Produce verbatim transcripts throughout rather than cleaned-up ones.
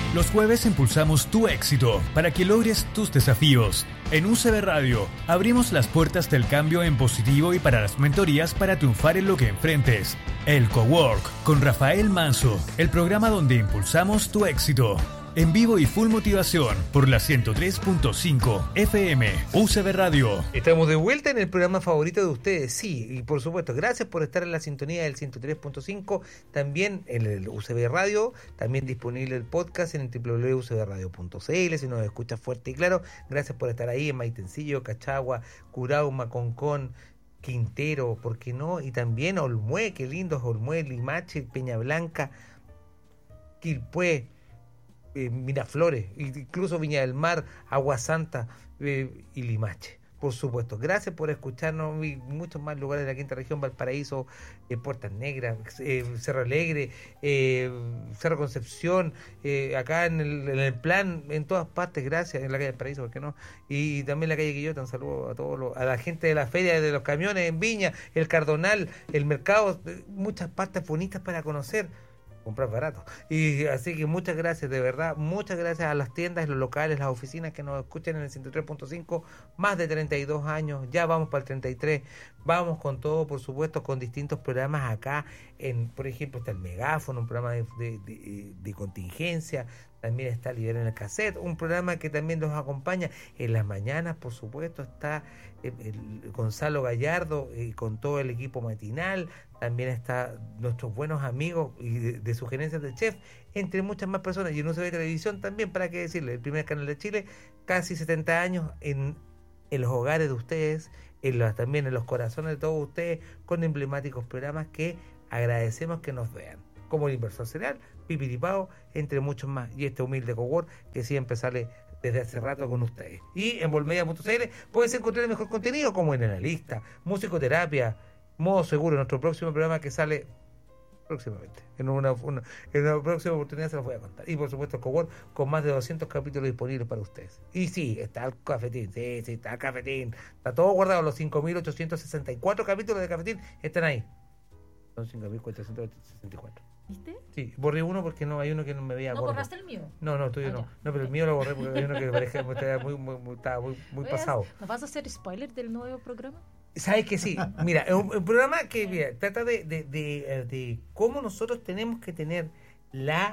Los jueves impulsamos tu éxito para que logres tus desafíos. En U C B Radio abrimos las puertas del cambio en positivo y para las mentorías para triunfar en lo que enfrentes. El Cowork con Rafael Manso, el programa donde impulsamos tu éxito. En vivo y full motivación por la ciento tres punto cinco F M U C B Radio. Estamos de vuelta en el programa favorito de ustedes, sí, y por supuesto, gracias por estar en la sintonía del ciento tres punto cinco, también en el U C B Radio, también disponible el podcast en el doble u doble u doble u punto u c b radio punto c l, si nos escuchas fuerte y claro. Gracias por estar ahí en Maitencillo, Cachagua, Curauma, Concón, Quintero, ¿por qué no? Y también Olmué, qué lindo es Olmué, Limache, Peña Blanca, Quilpué, Eh, Miraflores, incluso Viña del Mar, Agua Santa eh, y Limache, por supuesto. Gracias por escucharnos y muchos más lugares de la quinta región, Valparaíso, eh, Puertas Negras, eh, Cerro Alegre, eh, Cerro Concepción, eh, acá en el, en el plan, en todas partes, gracias, en la calle Valparaíso, ¿por qué no? Y, y también la calle Quillota, un saludo a todos los, a la gente de la feria de los camiones en Viña, el Cardonal, el mercado, muchas partes bonitas para conocer. Comprar barato. Y así que muchas gracias, de verdad, muchas gracias a las tiendas, los locales, las oficinas que nos escuchan en el ciento tres punto cinco, más de treinta y dos años, ya vamos para el treinta y tres, vamos con todo, por supuesto, con distintos programas acá, en por ejemplo está el Megáfono, un programa de, de, de, de contingencia, también está Libera en el Cassette, un programa que también nos acompaña en las mañanas, por supuesto, está el, el Gonzalo Gallardo y eh, con todo el equipo matinal, también está nuestros buenos amigos y de, de sugerencias de chef, entre muchas más personas, y en U C B Televisión también, para qué decirle, el primer canal de Chile, casi setenta años en, en los hogares de ustedes, en los, también en los corazones de todos ustedes, con emblemáticos programas que agradecemos que nos vean, como el Inversor Cereal, Pipiripao, entre muchos más, y este humilde cowork que siempre sale desde hace rato con ustedes. Y en volmedia punto c l puedes encontrar el mejor contenido, como en Analista, Musicoterapia, Modo Seguro, nuestro próximo programa que sale próximamente. En una, una, en una próxima oportunidad se los voy a contar. Y por supuesto el Cowork con más de doscientos capítulos disponibles para ustedes. Y sí, está el cafetín, sí, sí, está el cafetín. Está todo guardado, los cinco mil ochocientos sesenta y cuatro capítulos de cafetín están ahí. Son cinco mil cuatrocientos sesenta y cuatro. ¿Viste? Sí, borré uno porque no hay uno que no me veía. ¿No gordo. borraste el mío? No, no, tuyo ah, no. Ya. No, pero el mío lo borré porque hay uno que me parecía muy, muy, muy, muy, estaba muy, muy pasado. ¿Nos vas a hacer spoiler del nuevo programa? ¿Sabes que sí? Mira, es un, un programa que mira, trata de, de, de, de cómo nosotros tenemos que tener la,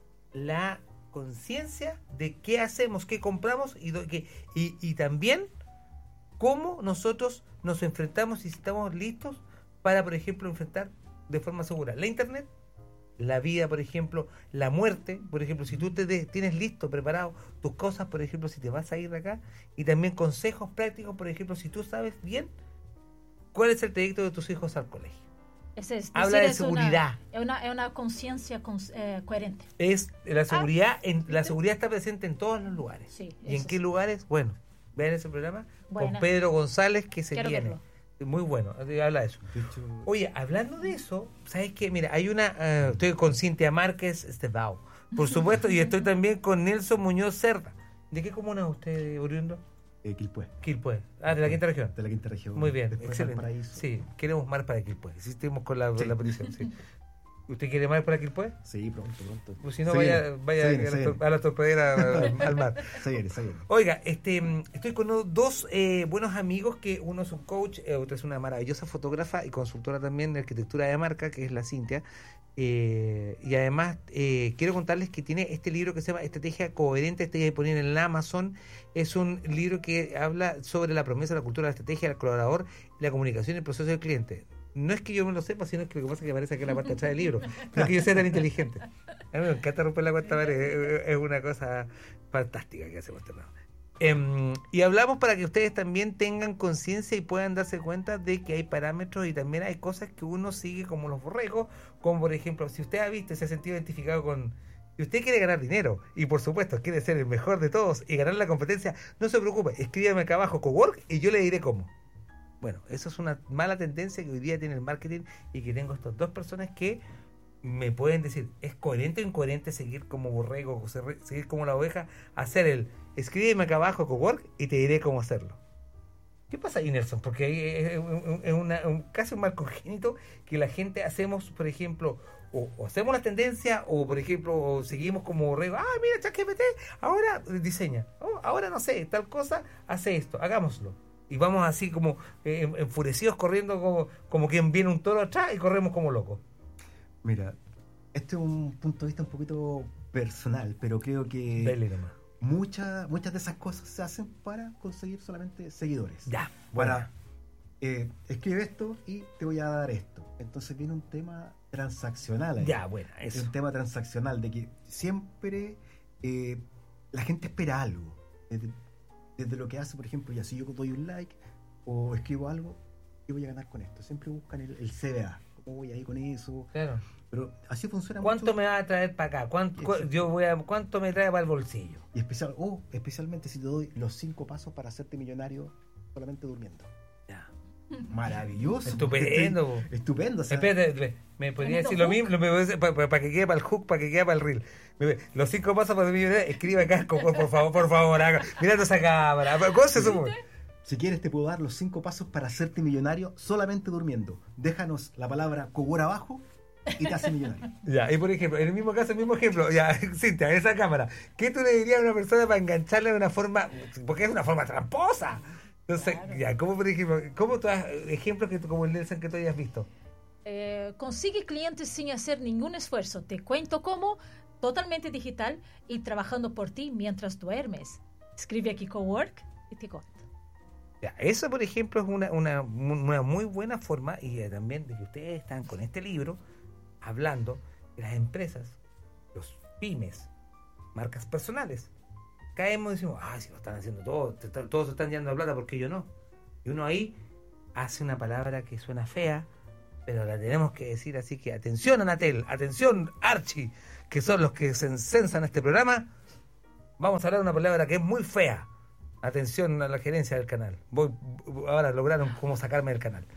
la conciencia de qué hacemos, qué compramos y, do, que, y, y también cómo nosotros nos enfrentamos y si estamos listos para, por ejemplo, enfrentar de forma segura la internet, la vida, por ejemplo, la muerte, por ejemplo, si tú te de, tienes listo, preparado tus cosas, por ejemplo, si te vas a ir de acá, y también consejos prácticos, por ejemplo, si tú sabes bien cuál es el trayecto de tus hijos al colegio. Ese es, Habla de es seguridad. Una, es una, es una conciencia con, eh, coherente. Es la seguridad, ah, en, la seguridad está presente en todos los lugares. Sí, ¿Y en qué sí. lugares? Bueno, vean ese programa Buena. con Pedro González que se Quiero viene. verlo. Muy bueno, habla de eso. Oye, hablando de eso, ¿sabes qué? Mira, hay una, uh, estoy con Cintia Márquez Estebao, por supuesto, y estoy también con Nelson Muñoz Cerda. ¿De qué comuna es usted, oriundo? Eh, Quilpué. Quilpué. Ah, de la quinta región. De la quinta región. Muy bien, Después excelente. Valparaíso. Sí, queremos mar para Quilpué. Insistimos con la, Sí. la petición, sí. ¿Usted quiere mar para Quilpué? Sí, pronto, pronto. Pues si no, Se vaya, viene, vaya se a, viene, se la, viene. a la torpedera al, al mar. Se viene, se viene. Oiga, este, estoy con dos eh, buenos amigos, que uno es un coach, eh, otro es una maravillosa fotógrafa y consultora también de arquitectura de marca, que es la Cintia. Eh, y además eh, quiero contarles que tiene este libro que se llama Estrategia Coherente, está disponible en la Amazon. Es un libro que habla sobre la promesa, la cultura, la estrategia, el colaborador, la comunicación y el proceso del cliente. No es que yo me lo sepa, sino que lo que pasa es que aparece aquí en la parte de atrás del libro. No es que yo sea tan inteligente. A mí me encanta romper la cuarta pared, es una cosa fantástica que hacemos este lado. Eh, y hablamos para que ustedes también tengan conciencia y puedan darse cuenta de que hay parámetros y también hay cosas que uno sigue como los borregos, como por ejemplo, si usted ha visto y se ha sentido identificado con... Si usted quiere ganar dinero y por supuesto quiere ser el mejor de todos y ganar la competencia, no se preocupe, escríbame acá abajo Cowork y yo le diré cómo. Bueno, eso es una mala tendencia que hoy día tiene el marketing y que tengo estas dos personas que me pueden decir, ¿es coherente o incoherente seguir como borrego, o seguir como la oveja, hacer el escríbeme acá abajo Cowork y te diré cómo hacerlo? ¿Qué pasa ahí, Nelson? Porque es una, un, casi un mal congénito que la gente hacemos, por ejemplo, o, o hacemos la tendencia, o por ejemplo, o seguimos como borrego, ah, mira, ChatGPT, ahora diseña, oh, ahora no sé, tal cosa, hace esto, hagámoslo. Y vamos así como eh, enfurecidos corriendo como, como quien viene un toro atrás y corremos como locos. Mira, este es un punto de vista un poquito personal, pero creo que Dale nomás. muchas muchas de esas cosas se hacen para conseguir solamente seguidores. Ya, Para, eh, escribe esto y te voy a dar esto. Entonces viene un tema transaccional ahí. Ya, bueno, Es eso. un tema transaccional de que siempre eh, la gente espera algo. Desde, desde lo que hace, por ejemplo, ya si yo doy un like o escribo algo, ¿qué voy a ganar con esto? Siempre buscan el, el C B A. ¿Cómo voy a ir con eso? Claro. Pero así funciona ¿Cuánto mucho. me va a traer para acá? ¿Cuánto, cu- Exacto. yo voy a, ¿Cuánto me trae para el bolsillo? Y especial, oh, especialmente si te doy los cinco pasos para hacerte millonario solamente durmiendo. Ya. Maravilloso. Estupendo, po. Estupendo. O sea, Espérate, espérate, me podría Tremendo decir lo hook. mismo, para que quede para el hook, para que quede para el reel. Me- Los cinco pasos para mi vida, escribe acá, por, por favor, por favor, haga. Mirando esa cámara. ¿Cómo se suma? si quieres te puedo dar los cinco pasos para hacerte millonario solamente durmiendo. Déjanos la palabra Kogura abajo y te hace millonario. Ya, y por ejemplo, en el mismo caso, el mismo ejemplo, ya, Cintia, esa cámara, ¿qué tú le dirías a una persona para engancharle de una forma, porque es una forma tramposa? Entonces, Claro. ya, ¿cómo por ejemplo, cómo tú has, ejemplos que tú, como el Nelson que tú hayas visto? Eh, consigue clientes sin hacer ningún esfuerzo. Te cuento cómo, totalmente digital y trabajando por ti mientras duermes. Escribe aquí Cowork y te cuento. Ya, eso, por ejemplo, es una, una, una muy buena forma, y eh, también de que ustedes están con este libro hablando de las empresas, los pymes, marcas personales. Caemos y decimos, ah, si lo están haciendo todos, te están- todos se están llenando de plata, ¿por qué yo no? Y uno ahí hace una palabra que suena fea, pero la tenemos que decir, así que atención Anatel, atención Archie, que son los que se censan este programa, vamos a hablar de una palabra que es muy fea. Atención a la gerencia del canal. Voy, ahora lograron cómo sacarme del canal.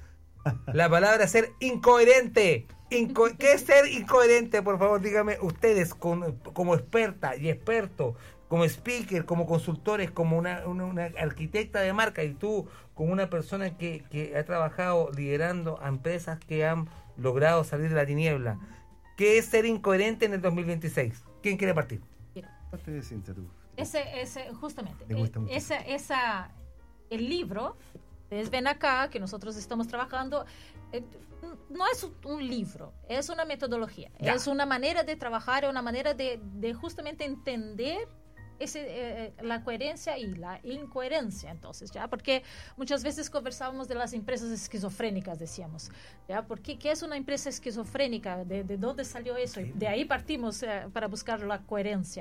La palabra es ser incoherente. Inco- ¿Qué es ser incoherente? Por favor, dígame ustedes con- como experta y experto, como speaker, como consultores, como una, una, una arquitecta de marca, y tú como una persona que, que ha trabajado liderando a empresas que han logrado salir de la tiniebla. ¿Qué es ser incoherente en el dos mil veintiséis? ¿Quién quiere partir? Parte de Cintia, tú. Ese, ese, justamente, Me gusta eh, mucho. esa, esa, el libro, ustedes ven acá que nosotros estamos trabajando, eh, no es un- un libro, es una metodología, Ya. es una manera de trabajar, es una manera de, de justamente entender ese, eh, la coherencia y la incoherencia, entonces, ¿ya? Porque muchas veces conversábamos de las empresas esquizofrénicas, decíamos, ¿ya? ¿Por qué, qué es una empresa esquizofrénica? ¿De, de dónde salió eso? Y de ahí partimos eh, para buscar la coherencia.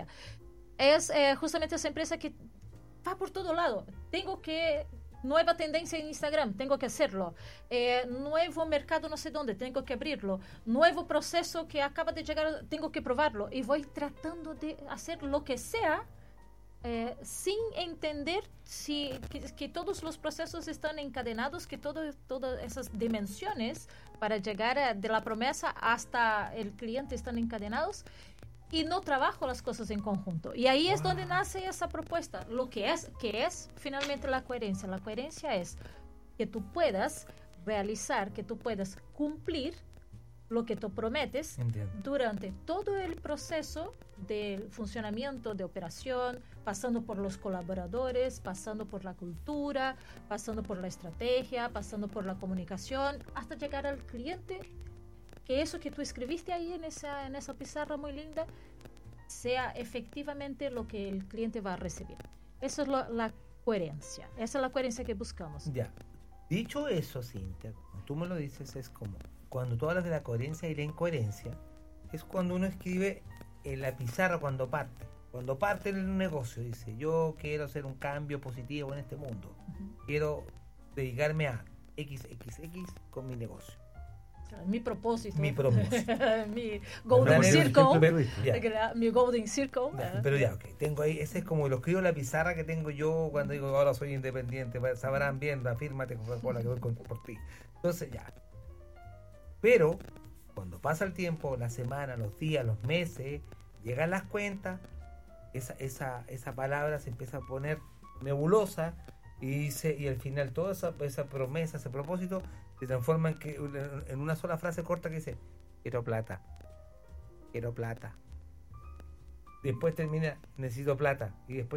Es eh, justamente esa empresa que va por todo lado. Tengo que... Nueva tendencia en Instagram, tengo que hacerlo. Eh, nuevo mercado no sé dónde, tengo que abrirlo. Nuevo proceso que acaba de llegar, tengo que probarlo. Y voy tratando de hacer lo que sea eh, sin entender si, que, que todos los procesos están encadenados, que todo, todas esas dimensiones para llegar a- de la promesa hasta el cliente están encadenados. Y no trabajo las cosas en conjunto. Y ahí es donde nace esa propuesta. Lo que es, que es finalmente la coherencia. La coherencia es que tú puedas realizar, que tú puedas cumplir lo que tú prometes Entiendo. durante todo el proceso del funcionamiento de operación, pasando por los colaboradores, pasando por la cultura, pasando por la estrategia, pasando por la comunicación, hasta llegar al cliente. Que eso que tú escribiste ahí en esa, en esa pizarra muy linda sea efectivamente lo que el cliente va a recibir. Eso es lo- la coherencia. Esa es la coherencia que buscamos. Ya. Dicho eso, Cintia, como tú me lo dices, es como cuando tú hablas de la coherencia y la incoherencia, es cuando uno escribe en la pizarra cuando parte. Cuando parte en un negocio, dice, yo quiero hacer un cambio positivo en este mundo. Quiero dedicarme a equis equis equis con mi negocio. Mi propósito. Mi propósito. Mi golden Pero- circle. pero- ya. Mi golden circle. Ya, pero ya, ok, tengo ahí, ese es como lo escribo en la pizarra que tengo yo cuando digo ahora soy independiente, pa- sabrán bien, afírmate Coca-Cola que voy con- por ti. Entonces ya. Pero cuando pasa el tiempo, la semana, los días, los meses, llegan las cuentas, esa, esa, esa palabra se empieza a poner nebulosa y dice, y al final toda esa, esa promesa, ese propósito, se transforma en, que, en una sola frase corta que dice, quiero plata. quiero plata. Después termina, necesito plata. Y después